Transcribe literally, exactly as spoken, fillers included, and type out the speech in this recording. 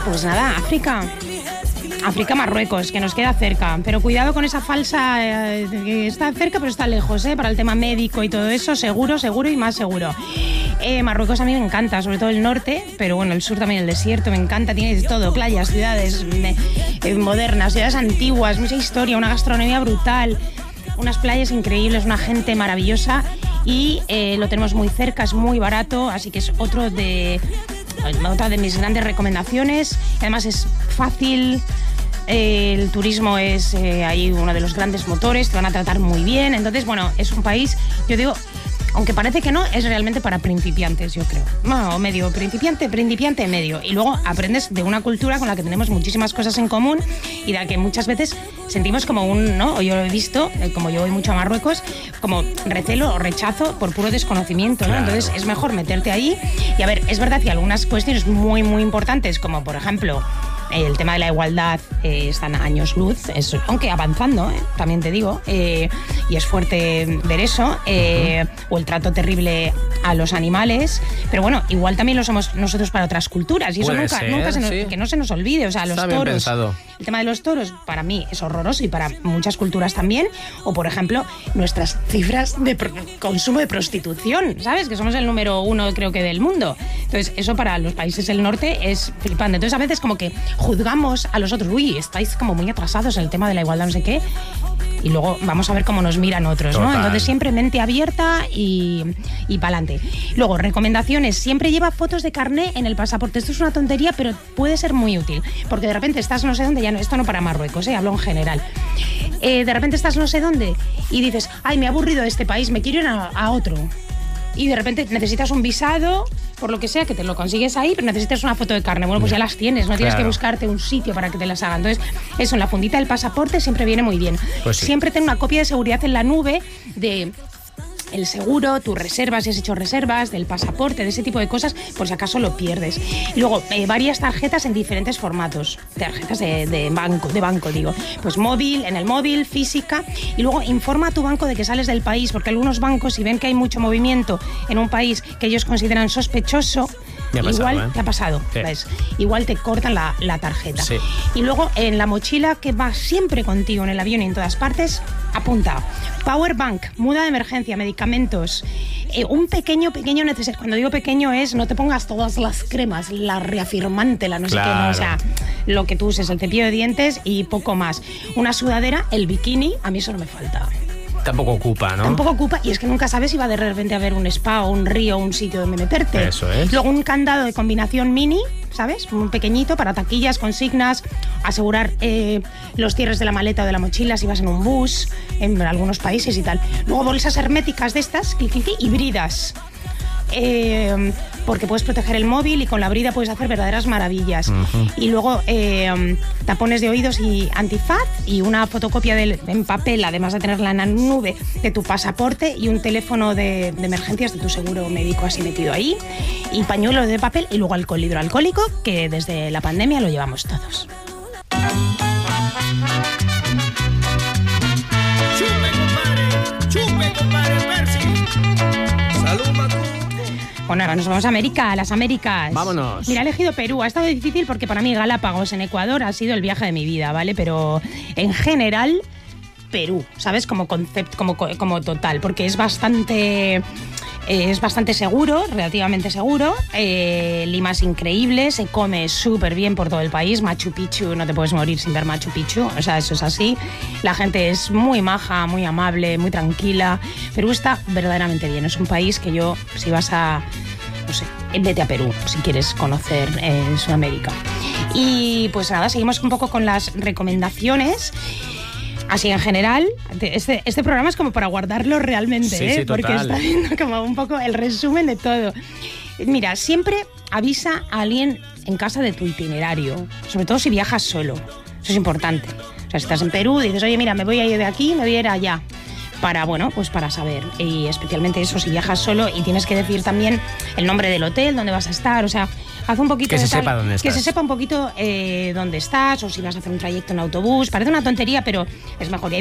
Pues nada, África. África, Marruecos, que nos queda cerca. Pero cuidado con esa falsa... Eh, que está cerca, pero está lejos, ¿eh? Para el tema médico y todo eso, seguro, seguro y más seguro. Eh, Marruecos a mí me encanta, sobre todo el norte, pero bueno, el sur también, el desierto, me encanta. Tiene de todo, playas, ciudades me, eh, modernas, ciudades antiguas, mucha historia, una gastronomía brutal, unas playas increíbles, una gente maravillosa y eh, lo tenemos muy cerca, es muy barato, así que es otro de... otra de mis grandes recomendaciones. Además es fácil, eh, el turismo es eh, ahí uno de los grandes motores, te van a tratar muy bien. Entonces, bueno, es un país, yo digo, aunque parece que no, es realmente para principiantes, yo creo. No, medio principiante, principiante medio. Y luego aprendes de una cultura con la que tenemos muchísimas cosas en común y de la que muchas veces sentimos como un, ¿no? O yo lo he visto, como yo voy mucho a Marruecos, como recelo o rechazo por puro desconocimiento, ¿no? Claro. Entonces es mejor meterte ahí. Y a ver, es verdad que algunas cuestiones muy, muy importantes, como por ejemplo... el tema de la igualdad eh, está en años luz, es, aunque avanzando, eh, también te digo, eh, y es fuerte ver eso, eh, uh-huh. o el trato terrible a los animales, pero bueno, igual también lo somos nosotros para otras culturas, y eso nunca, ser, nunca se nos, sí. que no se nos olvide, o sea, los está bien toros, pensado. El tema de los toros para mí es horroroso y para muchas culturas también, o por ejemplo, nuestras cifras de pro- consumo de prostitución, ¿sabes? Que somos el número uno creo que del mundo, entonces eso para los países del norte es flipante, entonces a veces como que juzgamos a los otros, uy, estáis como muy atrasados en el tema de la igualdad, no sé qué, y luego vamos a ver cómo nos miran otros, ¿no? Entonces siempre mente abierta y, y pa'lante. Luego, recomendaciones, siempre lleva fotos de carné en el pasaporte. Esto es una tontería, pero puede ser muy útil, porque de repente estás no sé dónde, ya no, esto no para Marruecos, ¿eh? Hablo en general. Eh, de repente estás no sé dónde y dices, ay, me he aburrido de este país, me quiero ir a, a otro. Y de repente necesitas un visado, por lo que sea, que te lo consigues ahí, pero necesitas una foto de carne. Bueno, pues ya las tienes, no tienes claro. que buscarte un sitio para que te las hagan. Entonces, eso, en la fundita del pasaporte siempre viene muy bien. Pues sí. Siempre ten una copia de seguridad en la nube de... el seguro, tus reservas, si has hecho reservas, del pasaporte, de ese tipo de cosas, por si acaso lo pierdes. Y luego, eh, varias tarjetas en diferentes formatos, tarjetas de, de banco, de banco, digo. Pues móvil, en el móvil, física, y luego informa a tu banco de que sales del país, porque algunos bancos, si ven que hay mucho movimiento en un país que ellos consideran sospechoso, pasado, igual ¿eh? te ha pasado, sí. ¿ves? Igual te cortan la, la tarjeta. Sí. Y luego, en la mochila que va siempre contigo en el avión y en todas partes, apunta power bank, muda de emergencia, medicamentos, eh, un pequeño, pequeño necesario. Cuando digo pequeño es, no te pongas todas las cremas, la reafirmante, la no claro. sé qué, no, o sea, lo que tú uses, el cepillo de dientes y poco más. Una sudadera, el bikini, a mí eso no me falta. Tampoco ocupa, ¿no? Tampoco ocupa, y es que nunca sabes si va de repente a haber un spa o un río o un sitio donde meterte. Eso es. Luego un candado de combinación mini, ¿sabes? Un pequeñito para taquillas, consignas, asegurar eh, los cierres de la maleta o de la mochila si vas en un bus, en algunos países y tal. Luego bolsas herméticas de estas, híbridas. Eh, porque puedes proteger el móvil y con la brida puedes hacer verdaderas maravillas. Uh-huh. Y luego eh, tapones de oídos y antifaz y una fotocopia de, en papel, además de tenerla en la nube, de tu pasaporte y un teléfono de, de emergencias de tu seguro médico así metido ahí, y pañuelos de papel y luego alcohol hidroalcohólico, que desde la pandemia lo llevamos todos. ¡Chupe, compadre! ¡Chupe, compadre Percy! ¡Salud, Macu! Bueno, ahora nos vamos a América, a las Américas. Vámonos. Mira, he elegido Perú. Ha estado difícil porque para mí Galápagos en Ecuador ha sido el viaje de mi vida, ¿vale? Pero en general, Perú, ¿sabes? Como concepto, como, como total, porque es bastante... Es bastante seguro, relativamente seguro. Eh, Lima es increíble, se come súper bien por todo el país. Machu Picchu, no te puedes morir sin ver Machu Picchu, o sea, eso es así. La gente es muy maja, muy amable, muy tranquila. Perú está verdaderamente bien. Es un país que yo, si vas a... no sé, vete a Perú si quieres conocer eh, Sudamérica. Y pues nada, seguimos un poco con las recomendaciones. Así en general, este, este programa es como para guardarlo realmente, sí, ¿eh? sí, porque está viendo como un poco el resumen de todo. Mira, siempre avisa a alguien en casa de tu itinerario, sobre todo si viajas solo. Eso es importante. O sea, si estás en Perú, dices, oye, mira, me voy a ir de aquí, me voy a ir allá. Para, bueno, pues para saber. Y especialmente eso, si viajas solo y tienes que decir también el nombre del hotel, dónde vas a estar, o sea, haz un poquito que de se tal, sepa dónde estás. Que se sepa un poquito eh, dónde estás, o si vas a hacer un trayecto en autobús. Parece una tontería, pero es mejor. Y